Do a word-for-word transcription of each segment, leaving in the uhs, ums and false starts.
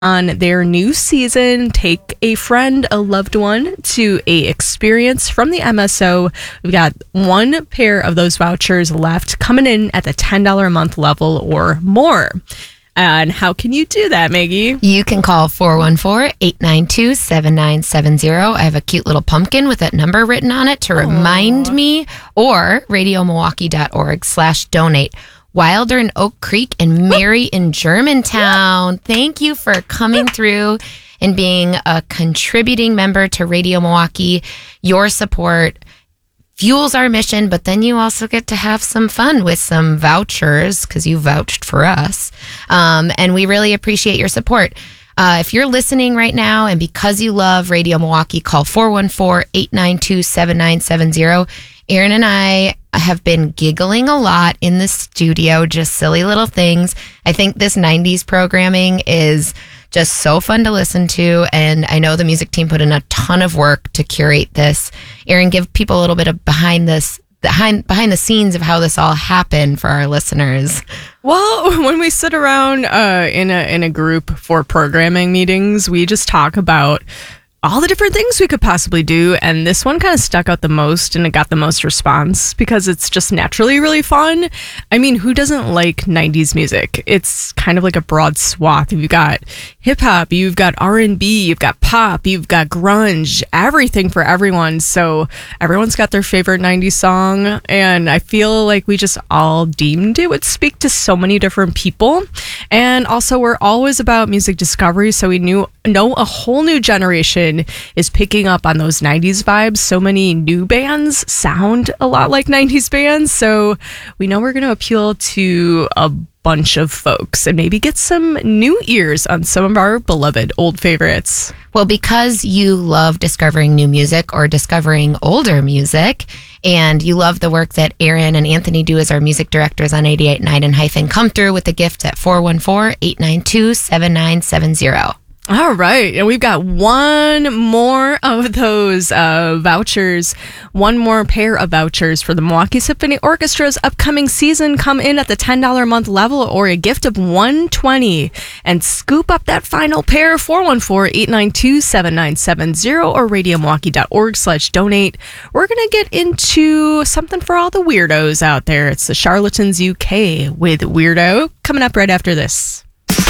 on their new season, take a friend, a loved one to a experience from the M S O. We've got one pair of those vouchers left coming in at the ten dollars a month level or more. And how can you do that, Maggie? You can call four one four, eight nine two, seven nine seven zero. I have a cute little pumpkin with that number written on it to Aww. remind me, or radiomilwaukee.org slash donate. Wilder in Oak Creek and Mary in Germantown. Thank you for coming through and being a contributing member to Radio Milwaukee. Your support fuels our mission, but then you also get to have some fun with some vouchers because you vouched for us. Um, and we really appreciate your support. Uh, if you're listening right now and because you love Radio Milwaukee, call four one four, eight nine two, seven nine seven zero. Aaron and I have been giggling a lot in the studio, just silly little things. I think this nineties programming is just so fun to listen to, and I know the music team put in a ton of work to curate this. Aaron, give people a little bit of behind this, behind behind the scenes of how this all happened for our listeners. Well, when we sit around uh, in a in a group for programming meetings, we just talk about all the different things we could possibly do, and this one kind of stuck out the most, and it got the most response because it's just naturally really fun. I mean, who doesn't like nineties music? It's kind of like a broad swath. You've got hip-hop, you've got R and B, you've got pop, you've got grunge, everything for everyone. So everyone's got their favorite nineties song, and I feel like we just all deemed it would speak to so many different people. And also, we're always about music discovery, so we knew know a whole new generation is picking up on those nineties vibes. So many new bands sound a lot like nineties bands, so we know we're going to appeal to a bunch of folks and maybe get some new ears on some of our beloved old favorites. Well, because you love discovering new music or discovering older music, and you love the work that Aaron and Anthony do as our music directors on eighty-eight point nine and Hyphen, come through with the gift at four one four, eight nine two, seven nine seven zero. All right. And we've got one more of those uh, vouchers, one more pair of vouchers for the Milwaukee Symphony Orchestra's upcoming season. Come in at the ten dollars a month level or a gift of one hundred twenty dollars and scoop up that final pair. Four one four, eight nine two, seven nine seven zero or radiomilwaukee.org slash donate. We're going to get into something for all the weirdos out there. It's the Charlatans U K with Weirdo coming up right after this.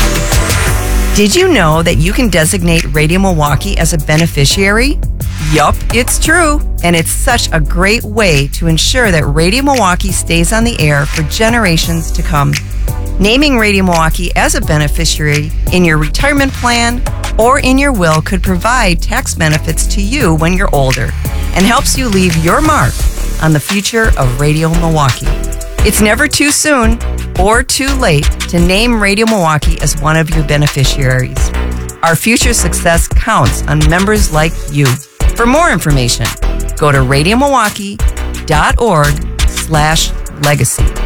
Did you know that you can designate Radio Milwaukee as a beneficiary? Yup, it's true. And it's such a great way to ensure that Radio Milwaukee stays on the air for generations to come. Naming Radio Milwaukee as a beneficiary in your retirement plan or in your will could provide tax benefits to you when you're older and helps you leave your mark on the future of Radio Milwaukee. It's never too soon or too late to name Radio Milwaukee as one of your beneficiaries. Our future success counts on members like you. For more information, go to radiomilwaukee.org slash legacy.